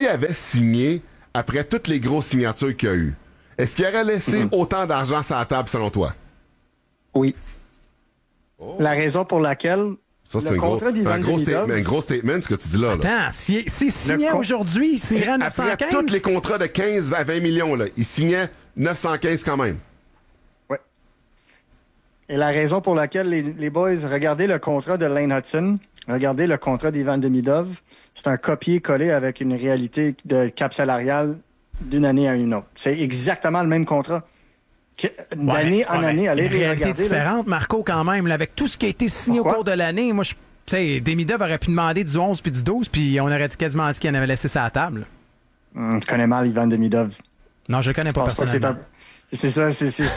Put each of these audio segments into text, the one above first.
avait signé après toutes les grosses signatures qu'il y a eu, est-ce qu'il aurait laissé autant d'argent sur la table selon toi? Oui. Oh. La raison pour laquelle ça, c'est un gros statement, ce que tu dis là. Attends, s'il signait aujourd'hui, il signerait 915? Après tous les contrats de 15 à 20 millions, là, il signait 915 quand même. Oui. Et la raison pour laquelle les boys, regardez le contrat de Lane Hutson, regardez le contrat d'Ivan Demidov, c'est un copier-coller avec une réalité de cap salarial d'une année à une autre. C'est exactement le même contrat. D'année en année, allez les regarder. C'est différente, Marco, quand même, là, avec tout ce qui a été signé au cours de l'année. Moi, tu sais, Demidov aurait pu demander du 11 puis du 12, puis on aurait quasiment dit qu'il en avait laissé ça à la table. Tu connais mal Ivan Demidov. Non, je le connais pas personnellement. C'est ça,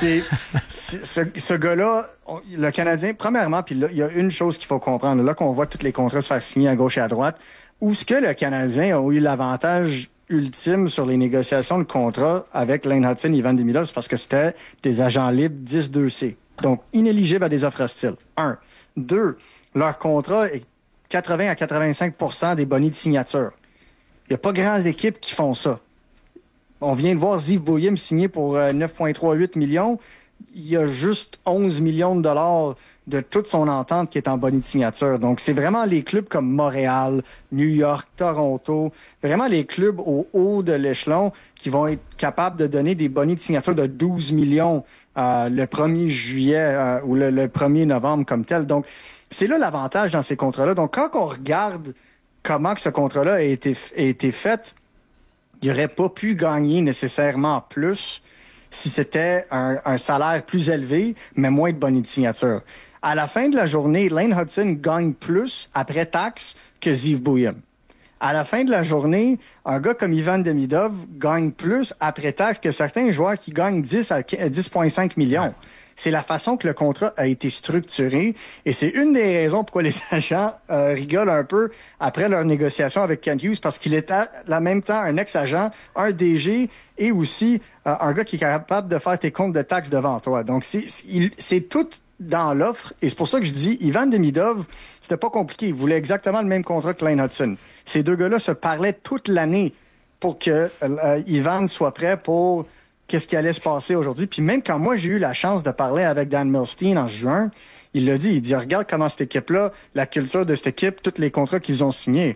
ce gars-là, le Canadien, premièrement, puis là, il y a une chose qu'il faut comprendre, là qu'on voit tous les contrats se faire signer à gauche et à droite, où ce que le Canadien a eu l'avantage ultime sur les négociations de contrat avec Lane Hutson et Ivan Demidov, c'est parce que c'était des agents libres 10-2C. Donc, inéligibles à des offres hostiles. 1. 2. Leur contrat est 80 à 85% des bonnies de signature. Il n'y a pas grandes équipes qui font ça. On vient de voir Ziv Bouyem signer pour 9,38 millions. Il y a juste 11 millions de dollars de toute son entente qui est en bonnie de signature. Donc, c'est vraiment les clubs comme Montréal, New York, Toronto, vraiment les clubs au haut de l'échelon qui vont être capables de donner des bonnies de signature de 12 millions le 1er juillet ou le 1er novembre comme tel. Donc, c'est là l'avantage dans ces contrats-là. Donc, quand on regarde comment que ce contrat-là a été fait, il n'aurait pas pu gagner nécessairement plus si c'était un salaire plus élevé, mais moins de bonnies de signature. À la fin de la journée, Lane Hutson gagne plus après taxe que Ziv Bouyem. À la fin de la journée, un gars comme Ivan Demidov gagne plus après taxe que certains joueurs qui gagnent 10 à 10,5 millions. Ouais. C'est la façon que le contrat a été structuré et c'est une des raisons pourquoi les agents rigolent un peu après leur négociation avec Kent Hughes parce qu'il est à la même temps un ex-agent, un DG et aussi un gars qui est capable de faire tes comptes de taxes devant toi. Donc, c'est tout dans l'offre et c'est pour ça que je dis Ivan Demidov, c'était pas compliqué. Il voulait exactement le même contrat que Lane Hutson. Ces deux gars-là se parlaient toute l'année pour que Ivan soit prêt pour qu'est-ce qui allait se passer aujourd'hui. Puis même quand moi, j'ai eu la chance de parler avec Dan Milstein en juin, il l'a dit, regarde comment cette équipe-là, la culture de cette équipe, tous les contrats qu'ils ont signés.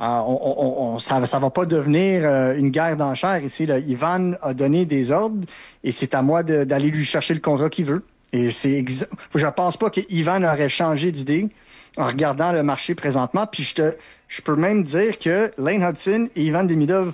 Ça va pas devenir une guerre d'enchères ici. Là. Ivan a donné des ordres et c'est à moi d'aller lui chercher le contrat qu'il veut. Et je pense pas qu'Ivan aurait changé d'idée en regardant le marché présentement. Puis je peux même dire que Lane Hutson et Ivan Demidov,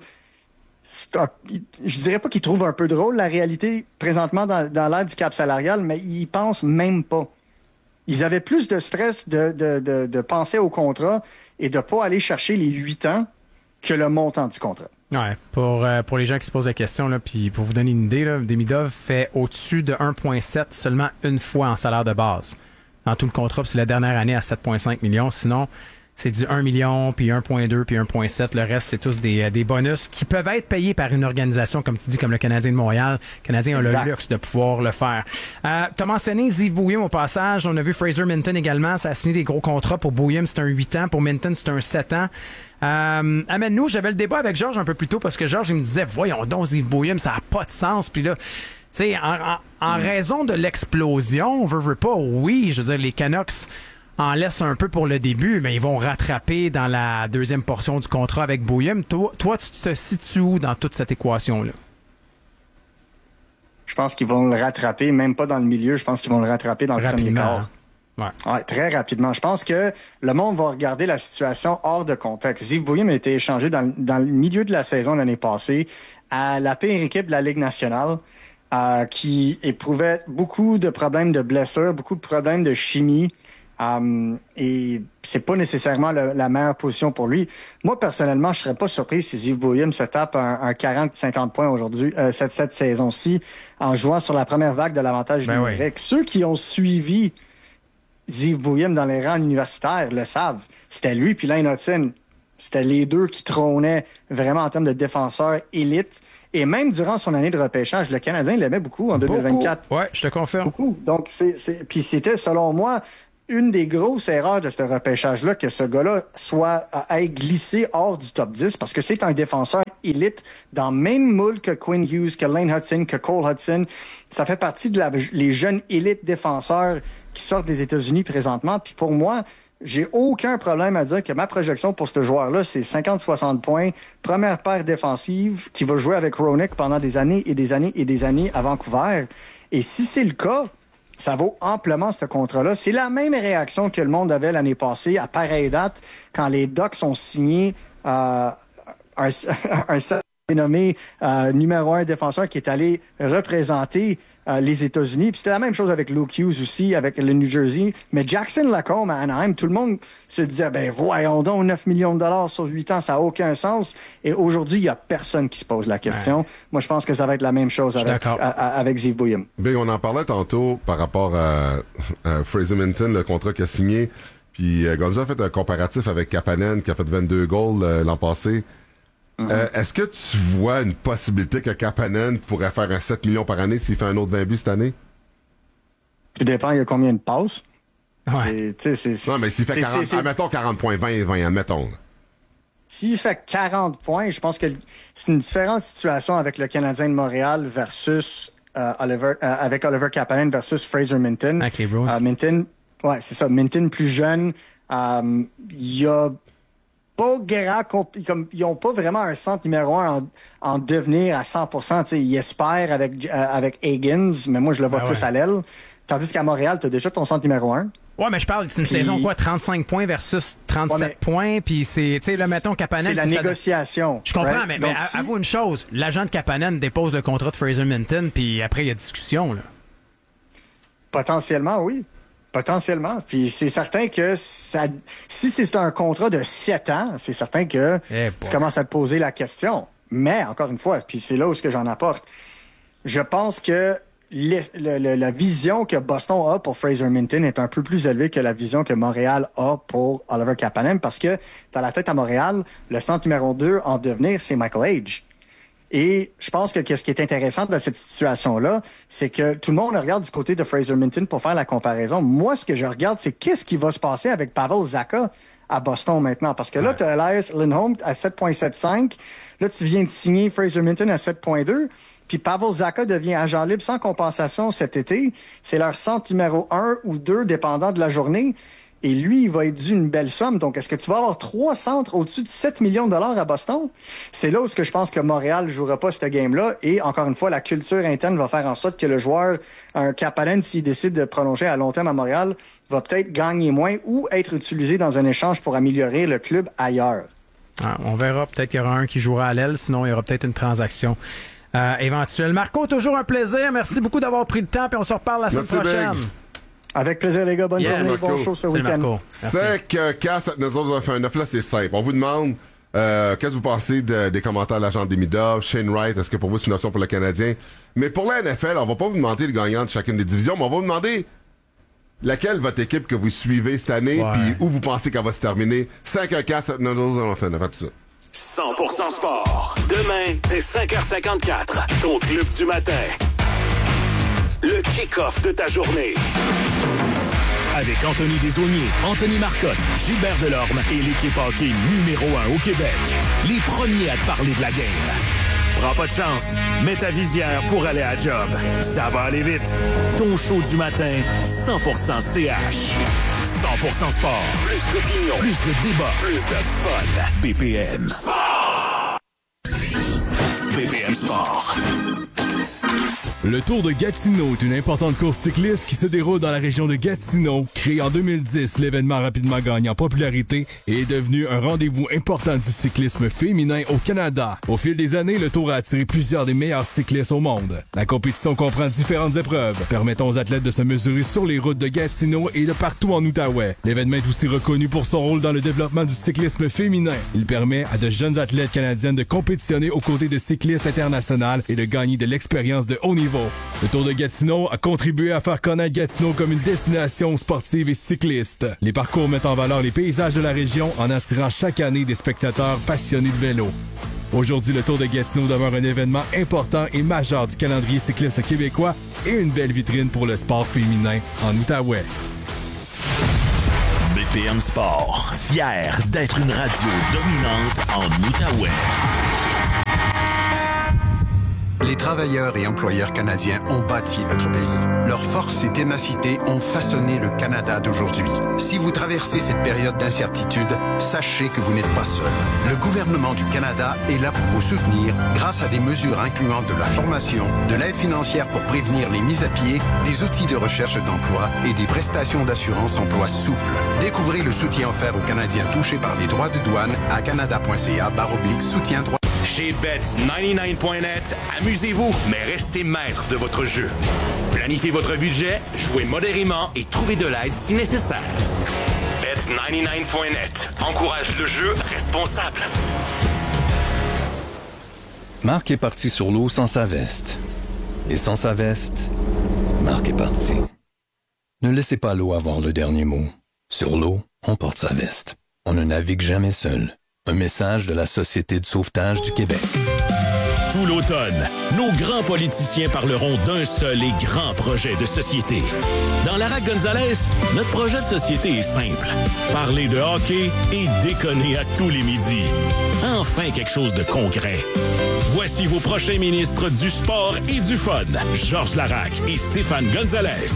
je dirais pas qu'ils trouvent un peu drôle la réalité présentement dans l'ère du cap salarial, mais ils pensent même pas. Ils avaient plus de stress de penser au contrat et de pas aller chercher les 8 ans que le montant du contrat. Ouais, pour les gens qui se posent la question, là, puis pour vous donner une idée, là, Demidov fait au-dessus de 1,7 seulement une fois en salaire de base. Dans tout le contrat, c'est la dernière année à 7,5 millions. Sinon, c'est du 1 million, puis 1,2, puis 1,7. Le reste, c'est tous des bonus qui peuvent être payés par une organisation, comme tu dis, comme le Canadien de Montréal. Le Canadien a le luxe de pouvoir le faire. T'as mentionné Ziv Bouyem au passage. On a vu Fraser Minton également. Ça a signé des gros contrats. Pour Bouyem, c'est un 8 ans. Pour Minton, c'est un 7 ans. Amène-nous, j'avais le débat avec Georges un peu plus tôt parce que Georges, il me disait, voyons donc, Ziv Bouyem, ça n'a pas de sens. Puis là, tu sais, en raison de l'explosion, veut pas, oui, je veux dire, les Canucks en laissent un peu pour le début, mais ils vont rattraper dans la deuxième portion du contrat avec Bouyem. Toi, tu te situes où dans toute cette équation-là? Je pense qu'ils vont le rattraper, même pas dans le milieu, je pense qu'ils vont le rattraper dans le premier quart. Ouais, très rapidement. Je pense que le monde va regarder la situation hors de contexte. Ziv Bouyem a été échangé dans le milieu de la saison l'année passée à la pire équipe de la Ligue nationale qui éprouvait beaucoup de problèmes de blessures, beaucoup de problèmes de chimie. Et c'est pas nécessairement la meilleure position pour lui. Moi, personnellement, je serais pas surpris si Ziv Bouyem se tape un 40-50 points aujourd'hui, cette saison-ci, en jouant sur la première vague de l'avantage numérique. Oui. Ceux qui ont suivi Ziv Bouyem dans les rangs universitaires le savent. C'était lui puis Lane Hutson. C'était les deux qui trônaient vraiment en termes de défenseurs élites. Et même durant son année de repêchage, le Canadien l'aimait beaucoup en 2024. Ouais, je te confirme. Beaucoup. Donc, puis c'était, selon moi, une des grosses erreurs de ce repêchage-là, que ce gars-là ait glissé hors du top 10, parce que c'est un défenseur élite dans le même moule que Quinn Hughes, que Lane Hudson, que Cole Hudson. Ça fait partie de les jeunes élites défenseurs qui sortent des États-Unis présentement. Puis pour moi, j'ai aucun problème à dire que ma projection pour ce joueur-là, c'est 50-60 points, première paire défensive qui va jouer avec Roenick pendant des années et des années et des années à Vancouver. Et si c'est le cas, ça vaut amplement ce contrat-là. C'est la même réaction que le monde avait l'année passée à pareille date quand les Ducks ont signé un nommé numéro 1 défenseur qui est allé représenter les États-Unis. Puis c'était la même chose avec Luke Hughes aussi, avec le New Jersey. Mais Jackson Lacombe à Anaheim, tout le monde se disait, ben voyons donc, 9 millions de dollars sur 8 ans, ça n'a aucun sens. Et aujourd'hui, il n'y a personne qui se pose la question. Ouais. Moi, je pense que ça va être la même chose avec Ziv Bouillum. Ben, on en parlait tantôt par rapport à Fraser Minton, le contrat qu'il a signé. Puis Gonzo a fait un comparatif avec Kapanen, qui a fait 22 goals l'an passé. Est-ce que tu vois une possibilité que Kapanen pourrait faire un 7 millions par année s'il fait un autre 20 buts cette année? Tout dépend, il y a combien de passes. Ouais. Non, mais s'il fait 40, admettons 40 points, 20, admettons. S'il fait 40 points, je pense que c'est une différente situation avec le Canadien de Montréal versus avec Oliver Kapanen versus Fraser Minton. Avec les Bruins. Minton, ouais, c'est ça. Minton plus jeune. Il y a pas grand, comme ils ont pas vraiment un centre numéro 1 en devenir à 100%. T'sais, ils espèrent avec Higgins, mais moi je le vois plus à l'aile. Tandis qu'à Montréal, tu as déjà ton centre numéro 1. Ouais, mais je parle, c'est une saison quoi, 35 points versus 37 points, puis c'est, tu sais, là, mettons, Kapanen... C'est la négociation. Je comprends, right? mais avoue une chose, l'agent de Kapanen dépose le contrat de Fraser Minton, puis après, il y a discussion, là. Potentiellement, oui. Potentiellement. Puis c'est certain que si c'est un contrat de 7 ans, c'est certain que tu commences à te poser la question. Mais, encore une fois, puis c'est là où j'en apporte, je pense que la vision que Boston a pour Fraser Minton est un peu plus élevée que la vision que Montréal a pour Oliver Kapanen, parce que dans la tête à Montréal, le centre numéro 2 en devenir, c'est Michael Age. Et je pense que ce qui est intéressant dans cette situation-là, c'est que tout le monde regarde du côté de Fraser Minton pour faire la comparaison. Moi, ce que je regarde, c'est qu'est-ce qui va se passer avec Pavel Zacha à Boston maintenant. Parce que là, tu as Elias Lindholm à 7,75. Là, tu viens de signer Fraser Minton à 7,2. Puis Pavel Zacha devient agent libre sans compensation cet été. C'est leur centre numéro 1 ou 2, dépendant de la journée. Et lui, il va être dû une belle somme. Donc, est-ce que tu vas avoir 3 centres au-dessus de 7 millions de dollars à Boston? C'est là où je pense que Montréal ne jouera pas cette game-là. Et encore une fois, la culture interne va faire en sorte que le joueur, un Kapanen, s'il décide de prolonger à long terme à Montréal, va peut-être gagner moins ou être utilisé dans un échange pour améliorer le club ailleurs. Ah, on verra. Peut-être qu'il y aura un qui jouera à l'aile. Sinon, il y aura peut-être une transaction éventuelle. Marco, toujours un plaisir. Merci beaucoup d'avoir pris le temps. Puis on se reparle la semaine prochaine. Big. Avec plaisir, les gars. Bonne journée. Bon show ce week-end. C'est que Cass, nous autres, on a fait un offre là, c'est simple. On vous demande qu'est-ce que vous pensez des commentaires de l'agent Demidov, Shane Wright, est-ce que pour vous c'est une option pour le Canadien? Mais pour la NFL, on va pas vous demander le gagnant de chacune des divisions, mais on va vous demander laquelle votre équipe que vous suivez cette année, puis où vous pensez qu'elle va se terminer. 5-4, nous autres, on fait ça. 100% sport. Demain, dès 5h54, ton club du matin. Le kick-off de ta journée. Avec Anthony Desaulniers, Anthony Marcotte, Gilbert Delorme et l'équipe hockey numéro 1 au Québec. Les premiers à te parler de la game. Prends pas de chance. Mets ta visière pour aller à la job. Ça va aller vite. Ton show du matin, 100% CH. 100% sport. Plus d'opinion. Plus de débat. Plus de fun. BPM Sport. BPM Sport. Le Tour de Gatineau est une importante course cycliste qui se déroule dans la région de Gatineau. Créé en 2010, l'événement a rapidement gagné en popularité et est devenu un rendez-vous important du cyclisme féminin au Canada. Au fil des années, le Tour a attiré plusieurs des meilleurs cyclistes au monde. La compétition comprend différentes épreuves, permettant aux athlètes de se mesurer sur les routes de Gatineau et de partout en Outaouais. L'événement est aussi reconnu pour son rôle dans le développement du cyclisme féminin. Il permet à de jeunes athlètes canadiennes de compétitionner aux côtés de cyclistes internationaux et de gagner de l'expérience de haut niveau. Le Tour de Gatineau a contribué à faire connaître Gatineau comme une destination sportive et cycliste. Les parcours mettent en valeur les paysages de la région en attirant chaque année des spectateurs passionnés de vélo. Aujourd'hui, le Tour de Gatineau demeure un événement important et majeur du calendrier cycliste québécois et une belle vitrine pour le sport féminin en Outaouais. BPM Sport, fier d'être une radio dominante en Outaouais. travailleurs et employeurs canadiens ont bâti notre pays. Leur force et ténacité ont façonné le Canada d'aujourd'hui. Si vous traversez cette période d'incertitude, sachez que vous n'êtes pas seul. Le gouvernement du Canada est là pour vous soutenir grâce à des mesures incluant de la formation, de l'aide financière pour prévenir les mises à pied, des outils de recherche d'emploi et des prestations d'assurance emploi souples. Découvrez le soutien offert aux Canadiens touchés par les droits de douane à canada.ca/soutien droit. Chez Bet99.net, amusez-vous, mais restez maître de votre jeu. Planifiez votre budget, jouez modérément et trouvez de l'aide si nécessaire. Bet99.net encourage le jeu responsable. Marc est parti sur l'eau sans sa veste. Et sans sa veste, Marc est parti. Ne laissez pas l'eau avoir le dernier mot. Sur l'eau, on porte sa veste. On ne navigue jamais seul. Un message de la Société de sauvetage du Québec. Tout l'automne, nos grands politiciens parleront d'un seul et grand projet de société. Dans Lara Gonzalez, notre projet de société est simple. Parler de hockey et déconner à tous les midis. Enfin quelque chose de concret. Voici vos prochains ministres du sport et du fun, Georges Laraque et Stéphane Gonzalez.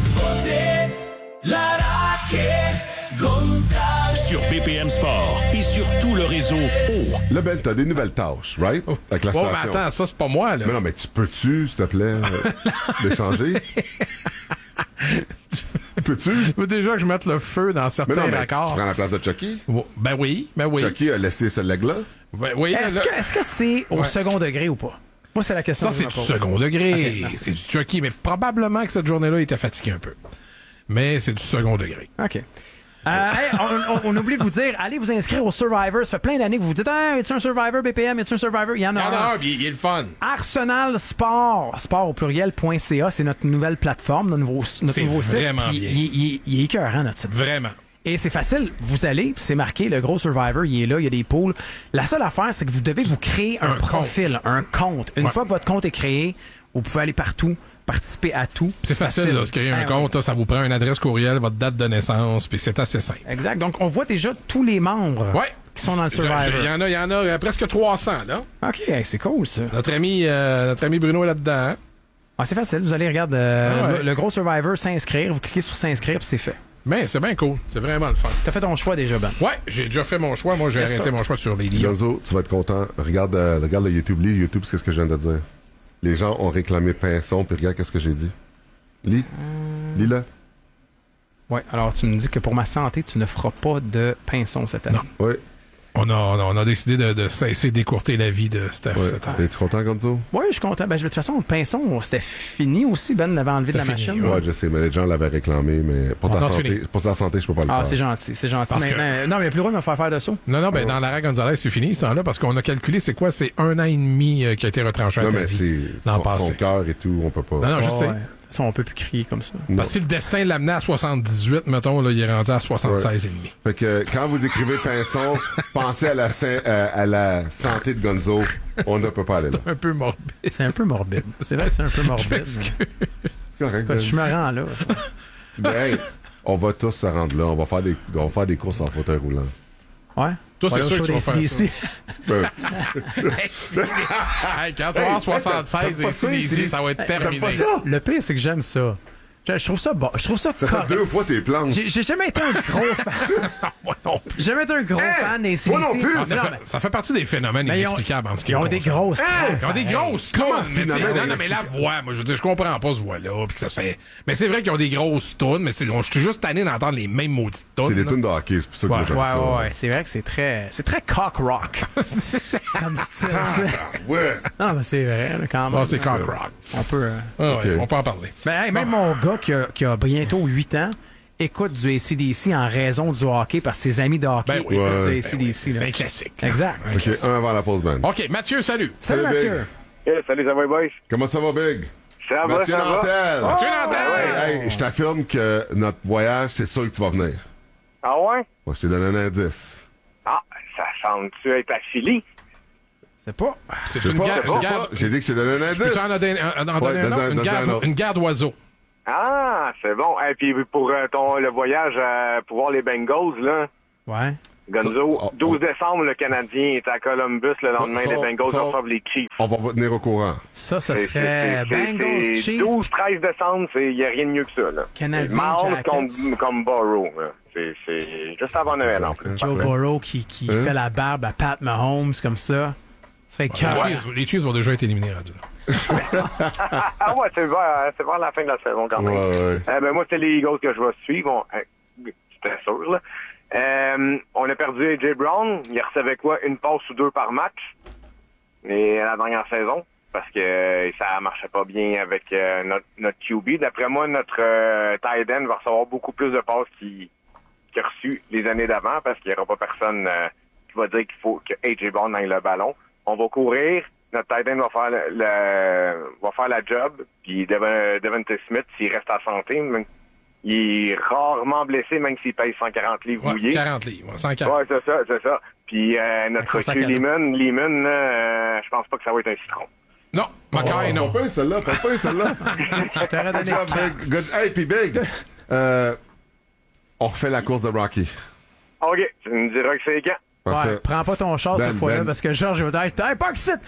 Sur BPM Sport et sur tout le réseau O. Là, Ben, t'as des nouvelles tâches, right? Avec la station. Mais attends, ça, c'est pas moi, là. Mais non, mais tu s'il te plaît, d'échanger? Peux-tu? Je veux déjà que je mette le feu dans certains raccords. Tu prends la place de Chucky? Ben oui. Chucky a laissé ce leg-là? Ben oui. Est-ce que c'est au second degré ou pas? Moi, c'est la question. Ça, c'est du second degré. Okay, c'est du Chucky, mais probablement que cette journée-là, il était fatigué un peu. Mais c'est du second degré. OK. On oublie de vous dire, allez vous inscrire au Survivor. Ça fait plein d'années que vous vous dites, est-ce un Survivor BPM? Est-ce un Survivor? Il y en a un. Il est le fun. Arsenal Sport, sport au pluriel.ca, c'est notre nouvelle plateforme, notre nouveau site. Vraiment bien. Il est écœurant, notre site. Vraiment. Et c'est facile, vous allez, c'est marqué, le gros Survivor, il est là, il y a des pools. La seule affaire, c'est que vous devez vous créer un profil, un compte. Une fois que votre compte est créé, vous pouvez aller partout, participer à tout. C'est facile, là, se créer un compte, là, ça vous prend une adresse courriel, votre date de naissance, puis c'est assez simple. Exact. Donc, on voit déjà tous les membres qui sont dans le Survivor. Il y en a presque 300, là. OK, c'est cool, ça. Notre ami Bruno est là-dedans. Hein? Ah, c'est facile. Vous allez regarder le gros Survivor, s'inscrire. Vous cliquez sur s'inscrire, puis c'est fait. Mais c'est bien cool. C'est vraiment le fun. T'as fait ton choix déjà, Ben? Ouais, j'ai déjà fait mon choix. Moi, j'ai arrêté mon choix sur les livres. Gonzo, tu vas être content. Regarde le YouTube. Lis YouTube, c'est ce que je viens de dire. Les gens ont réclamé Pinson, puis regarde qu'est-ce que j'ai dit. Lis-le. Ouais, alors tu me dis que pour ma santé, tu ne feras pas de Pinson cette année. Non. Oui. On a décidé de cesser d'écourter la vie de Steph cette année. Es-tu content, Gonzo? Oui, je suis content. Ben, de toute façon, le Pinson, c'était fini aussi. Ben l'avait enlevé de la machine. Ouais, je sais, mais les gens l'avaient réclamé, mais pour ta santé, je peux pas le faire. Ah, c'est gentil. Non, mais il n'y a plus rien de me faire de ça. Non, ben dans Lara Gonzalez, c'est fini ce temps-là, parce qu'on a calculé, c'est quoi? C'est 1 an et demi qui a été retranché à ta vie. Non, mais c'est son cœur et tout, on peut pas. Non, je sais. Ouais. Ça, on peut plus crier comme ça. Parce que si le destin l'amenait à 78, mettons, là, il est rendu à 76 et demi. Fait que quand vous écrivez Pinson, pensez à la santé de Gonzo. On ne peut pas aller là. C'est un peu morbide. C'est un peu morbide. C'est vrai que c'est un peu morbide. C'est correct. Je me rends là. Ben, on va tous se rendre là. On va faire des courses en fauteuil roulant. Ouais. Toi, c'est sûr que tu vas faire ça. Hey, quand tu vas avoir 76 et CDC, ça va être terminé. Le pire, c'est que j'aime ça. Je trouve ça bon. Je trouve ça fait 2 fois tes planches. J'ai jamais été un gros fan. Moi non plus. J'ai jamais été un gros fan des CDC. Moi non plus. Ça fait partie des phénomènes inexplicables en ce qui Ils ont des grosses Ils ont des grosses tunes. Non, mais la voix, moi, je veux dire, je comprends pas ce voix-là. Puis que ça fait... Mais c'est vrai qu'ils ont des grosses tunes, mais je suis juste tanné d'entendre les mêmes maudites tunes. C'est des tunes de hockey, c'est pour ça que j'aime ça. Ouais. C'est vrai que c'est très cock rock. Comme style. Ouais. Non, mais c'est vrai, quand même. C'est cock rock. On peut... On peut en parler. Ben, même mon gars qui a bientôt 8 ans écoute du AC/DC en raison du hockey parce que ses amis de hockey écoutent du AC/DC. C'est un classique. Exact. OK, un avant la pause, man. OK, Mathieu, salut. Salut Mathieu. Salut, ça va, boys? Comment ça va, Big? Ça va, Mathieu ça va. Nantel. Mathieu Nantel! Hey, je t'affirme que notre voyage, c'est sûr que tu vas venir. Ah ouais? Moi, je t'ai donné un indice. Ah, ça semble-tu être à Philly? C'est pas... C'est une guerre... J'ai dit que je t'ai donné un indice. Peux-tu en donner un autre? Une guerre d'oiseaux. Ah, c'est bon. Et puis pour le voyage pour voir les Bengals, là. Ouais. Gonzo, 12 décembre, le Canadien est à Columbus le lendemain des Bengals reçoivent les Chiefs. On va vous tenir au courant. Ça serait Bengals, Chiefs. 12-13 décembre, il n'y a rien de mieux que ça. Là. Canadien, Mahomes comme Burrow. C'est juste avant Noël, en plus. Joe Burrow qui fait la barbe à Pat Mahomes comme ça. Ça serait les Chiefs vont déjà être éliminés, Radio. Ah ouais, c'est vers la fin de la saison, quand même. Ouais. Moi, c'est les Eagles que je vais suivre. C'était sûr, là. On a perdu AJ Brown. Il recevait quoi? Une passe ou deux par match. Et la dernière saison. Parce que ça marchait pas bien avec notre QB. D'après moi, notre tight end va recevoir beaucoup plus de passes qu'il a reçu les années d'avant. Parce qu'il n'y aura pas personne qui va dire qu'il faut que AJ Brown aille le ballon. On va courir. Notre tight end va faire la job. Puis Devonta Smith, s'il reste à santé, il est rarement blessé, même s'il pèse 140 livres mouillés. 40 livres, 140. Ouais, c'est ça. Puis notre recul Lehman, je pense pas que ça va être un citron. Non, Macaire, non. Pas celle-là. Je t'aurais donné Good. Hey, puis Big, on refait la course de Rocky. OK, tu me diras que c'est quand. Ouais, prends pas ton char cette fois-là parce que Georges va dire hey, pas que c'est!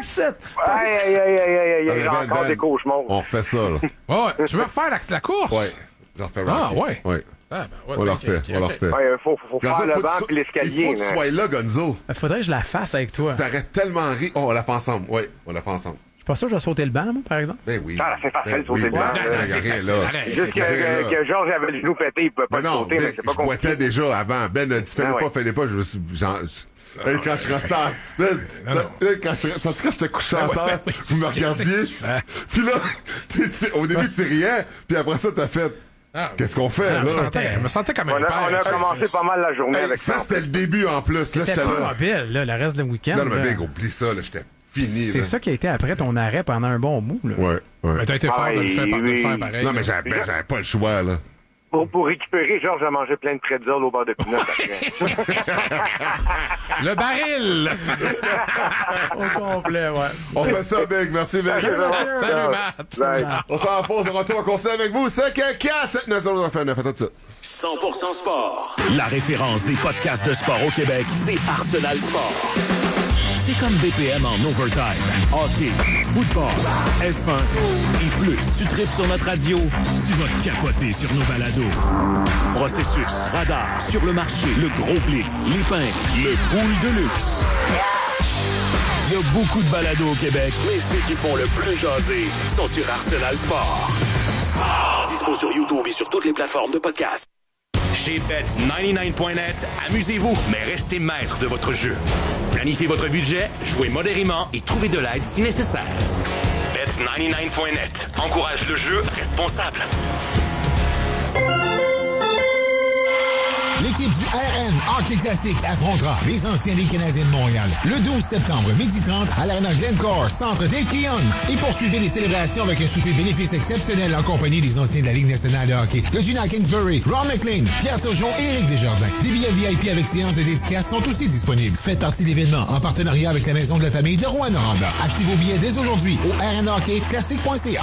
Aïe, encore des cauchemars. On refait ça, là. Ouais, tu veux refaire la course? Ouais. Je refais Rocky. Ah, ouais. Ouais. Ah, ben, ouais, on le refait. Ouais, faut faire le banc puis l'escalier. Il faut que tu sois là, Gonzo. Faudrait que je la fasse avec toi. T'arrêtes tellement ri. Oh, on la fait ensemble. Oui, on la fait ensemble. Je suis pas sûr que je vais sauter le banc, moi, par exemple. Ben oui. Ah, c'est facile de sauter le banc. C'est rien là. Juste que Georges avait le genou pété, il pouvait pas sauter, mais c'est pas compliqué. Je boitais déjà avant. Ben a dit, fais-les pas. Je me suis... Quand je restais quand j'étais couché en terre, vous me regardiez. Puis là, au début, tu riais. Puis après ça, t'as fait... Qu'est-ce qu'on fait, là? Je me sentais comme un père. On a commencé pas mal la journée avec ça. Ça, c'était le début, en plus. Là, j'étais pas mobile, là, le reste du week-end. Non, mais Big, oublie ça, là. J'étais fini, c'est ça qui a été après ton arrêt pendant un bon bout, là. Ouais. Mais t'as été fort de le faire pareil. Non, mais j'avais pas le choix, là. Pour récupérer, Georges a mangé plein de pretzels au bord de pinot après. Le baril! Au complet, ouais. On fait ça, Big. Merci, Big. Salut, Matt. On s'en pose, on retourne en conseil avec vous. 5-4-7-9-0-9-9. Faites tout ça. 100% sport. La référence des podcasts de sport au Québec, c'est Arsenal Sport. C'est comme BPM en overtime. Hockey, football, F1 et plus. Tu tripes sur notre radio, tu vas capoter sur nos balados. Processus, radar, sur le marché, le gros blitz, les pintes, le pool de luxe. Il y a beaucoup de balados au Québec, mais ceux qui font le plus jaser sont sur Arsenal Sport. Dispo sur YouTube et sur toutes les plateformes de podcast. Chez Bet99.net, amusez-vous, mais restez maître de votre jeu. Planifiez votre budget, jouez modérément et trouvez de l'aide si nécessaire. Bet99.net encourage le jeu responsable. L'équipe du RN Hockey Classic affrontera les anciens Ligues canadiennes de Montréal le 12 septembre, 12h30 à l'Arena Glencore, centre Dave Keon. Et poursuivez les célébrations avec un souper bénéfice exceptionnel en compagnie des anciens de la Ligue nationale de hockey, de Gina Kingsbury, Ron McLean, Pierre Turgeon et Éric Desjardins. Des billets VIP avec séances de dédicaces sont aussi disponibles. Faites partie de l'événement en partenariat avec la Maison de la Famille de Rouyn-Noranda. Achetez vos billets dès aujourd'hui au rnhockeyclassic.ca.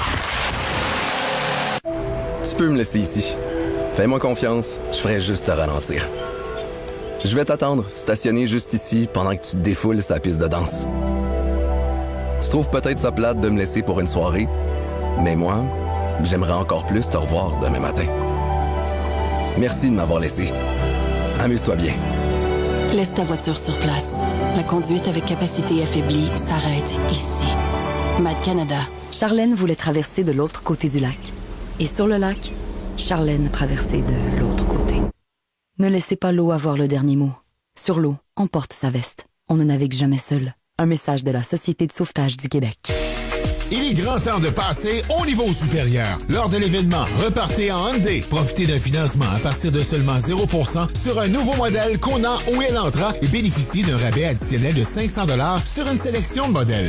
Tu peux me laisser ici. Fais-moi confiance, je ferai juste te ralentir. Je vais t'attendre, stationner juste ici, pendant que tu te défoules sa piste de danse. Tu trouves peut-être ça plate de me laisser pour une soirée, mais moi, j'aimerais encore plus te revoir demain matin. Merci de m'avoir laissé. Amuse-toi bien. Laisse ta voiture sur place. La conduite avec capacité affaiblie s'arrête ici. Mad Canada. Charlène voulait traverser de l'autre côté du lac. Et sur le lac, Charlène traversait de l'autre côté. Ne laissez pas l'eau avoir le dernier mot. Sur l'eau, on porte sa veste. On ne navigue jamais seul. Un message de la Société de sauvetage du Québec. Il est grand temps de passer au niveau supérieur. Lors de l'événement Repartez en Hyundai, profitez d'un financement à partir de seulement 0% sur un nouveau modèle Kona ou Elantra et bénéficiez d'un rabais additionnel de 500$ sur une sélection de modèles.